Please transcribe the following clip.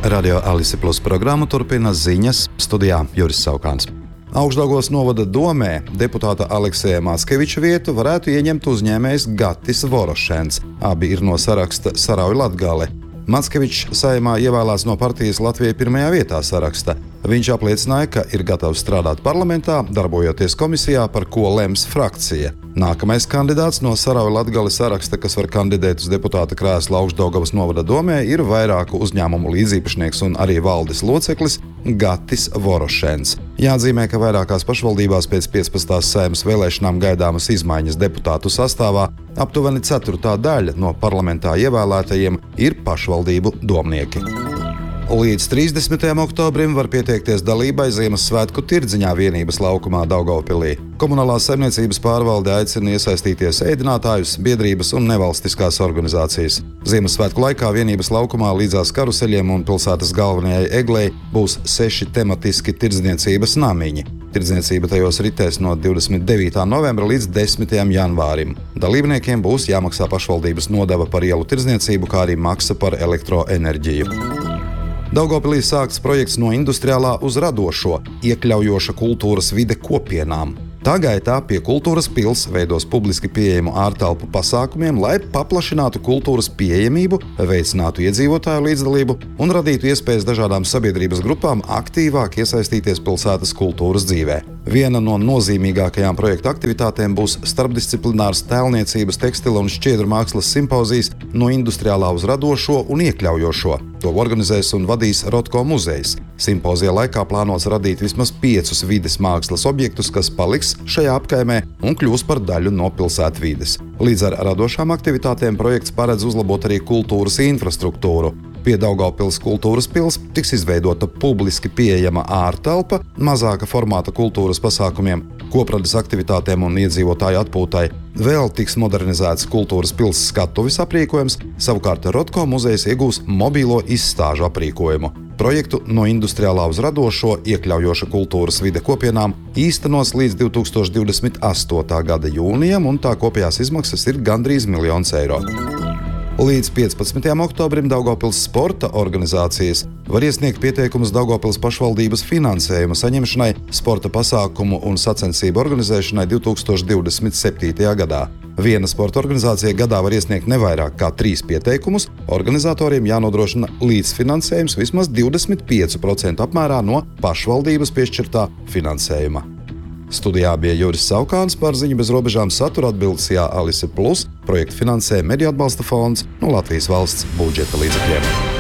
Radio Alise Plus programmu turpina ziņas, studijā Juris Saukāns. Augšdaugavas novada domē deputāta Aleksēja Mackeviča vietu varētu ieņemt uzņēmējs Gatis Vorošens. Abi ir no saraksta Sarauj-Latgale. Mackevičs Saeimā ievēlēts no partijas Latvija pirmajā vietā saraksta. Viņš apliecināja, ka ir gatavs strādāt parlamentā, darbojoties komisijā, par ko lems frakcija. Nākamais kandidāts no Sarauj-Latgales saraksta, kas var kandidēt uz deputāta krēslu Augšdaugavas novada domē, ir vairāku uzņēmumu līdzīpašnieks un arī valdes loceklis Gatis Vorošens. Jāatzīmē, ka vairākās pašvaldībās pēc 15. Saeimas vēlēšanām gaidāmas izmaiņas deputātu sastāvā. Aptuveni ceturtā daļa no parlamentā ievēlētajiem ir pašvaldību domnieki. Līdz 30. oktobrim var pieteikties dalībai Ziemassvētku tirdziņā vienības laukumā Daugavpilī. Komunālās saimniecības pārvalde aicina iesaistīties ēdinātājus, biedrības un nevalstiskās organizācijas. Ziemassvētku laikā vienības laukumā līdzās karuseļiem un pilsētas galvenajai eglei būs 6 tematiski tirdzniecības namiņi. Tirdzniecība tajos ritēs no 29. novembra līdz 10. janvārim. Dalībniekiem būs jāmaksā pašvaldības nodeva par ielu tirdzniecību, kā arī maksa par elektroenerģiju. Daugavpilī sākts projekts no industriālā uz radošo, iekļaujoša kultūras vide kopienām. Tā gaitā pie kultūras pils veidos publiski pieejamu ārtelpu pasākumiem, lai paplašinātu kultūras pieejamību, veicinātu iedzīvotāju līdzdalību un radītu iespējas dažādām sabiedrības grupām aktīvāk iesaistīties pilsētas kultūras dzīvē. Viena no nozīmīgākajām projekta aktivitātēm būs starpdisciplinārs tēlniecības, tekstila un šķiedru mākslas simpozijas no industriālā uz radošo un iekļaujošo. To organizēs un vadīs Rotko muzejs. Simpozija laikā plānots radīt vismaz 5 vides mākslas objektus, kas paliks šajā apkaimē un kļūs par daļu no pilsētvides. Līdz ar radošām aktivitātēm projekts paredz uzlabot arī kultūras infrastruktūru. Pie Daugavpils kultūras pils tiks izveidota publiski pieejama ārtelpa, mazāka formāta kultūras pasākumiem, kopradas aktivitātēm un iedzīvotāju atpūtai. Vēl tiks modernizēts kultūras pils skatuves aprīkojums, savukārt Rotko muzejs iegūs mobīlo izstāžu aprīkojumu. Projektu no industriālā uz radošo, iekļaujoša kultūras vide kopienām īstenos līdz 2028. gada jūnijam, un tā kopējās izmaksas ir gandrīz 1 miljons eiro. Līdz 15. oktobrim Daugavpils sporta organizācijas var iesniegt pieteikumus Daugavpils pašvaldības finansējuma saņemšanai, sporta pasākumu un sacensību organizēšanai 2027. gadā. Viena sporta organizācija gadā var iesniegt nevairāk kā 3 pieteikumus, organizatoriem jānodrošina līdzfinansējums vismaz 25% apmērā no pašvaldības piešķirtā finansējuma. Studijā bija Juris Saukāns, par ziņu bez robežām satura atbildes Alise Plus. Projektu finansē Mediju atbalsta fonds no Latvijas valsts budžeta līdzekļiem.